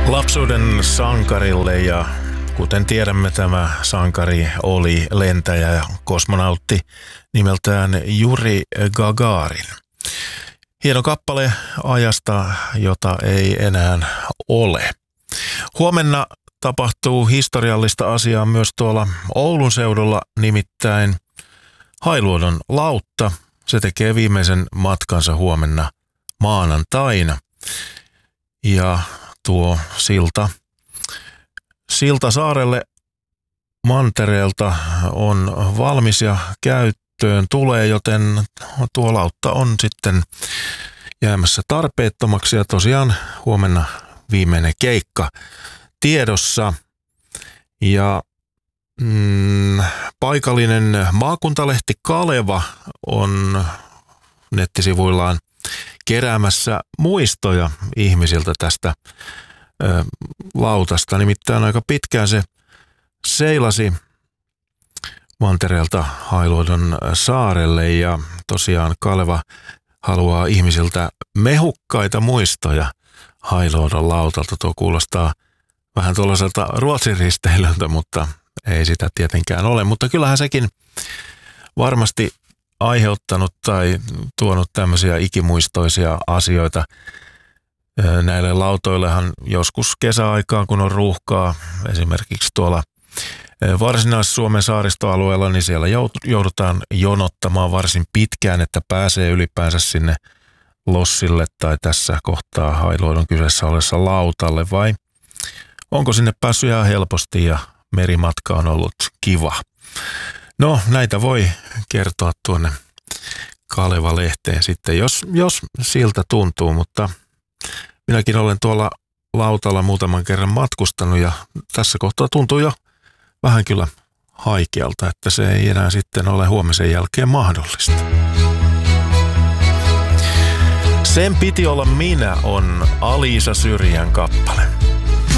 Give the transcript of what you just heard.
Lapsuuden sankarille, ja kuten tiedämme, tämä sankari oli lentäjä ja kosmonautti nimeltään Juri Gagarin. Hieno kappale ajasta, jota ei enää ole. Huomenna tapahtuu historiallista asiaa myös tuolla Oulun seudulla, nimittäin Hailuodon lautta. Se tekee viimeisen matkansa huomenna maanantaina. Ja tuo silta saarelle mantereelta on valmis ja käyttöön tulee, joten tuo lautta on sitten jäämässä tarpeettomaksi ja tosiaan huomenna viimeinen keikka tiedossa. Ja paikallinen maakuntalehti Kaleva on nettisivuillaan keräämässä muistoja ihmisiltä tästä lautasta. Nimittäin aika pitkään se seilasi mantereelta Hailuodon saarelle ja tosiaan Kaleva haluaa ihmisiltä mehukkaita muistoja Hailuodon lautalta. Tuo kuulostaa vähän tuollaiselta Ruotsin risteilyltä, mutta ei sitä tietenkään ole. Mutta kyllähän sekin varmasti aiheuttanut tai tuonut tämmöisiä ikimuistoisia asioita. Näille lautoillehan joskus kesäaikaan, kun on ruuhkaa, esimerkiksi tuolla Varsinais-Suomen saaristoalueella, niin siellä joudutaan jonottamaan varsin pitkään, että pääsee ylipäänsä sinne lossille tai tässä kohtaa Hailuodon kyseessä olessa lautalle, vai onko sinne päässyt ihan helposti ja merimatka on ollut kiva? No, näitä voi kertoa tuonne Kaleva-lehteen sitten, jos siltä tuntuu, mutta minäkin olen tuolla lautalla muutaman kerran matkustanut ja tässä kohtaa tuntuu jo vähän kyllä haikealta, että se ei enää sitten ole huomisen jälkeen mahdollista. Sen piti olla minä on Aliisa Syrjän kappale.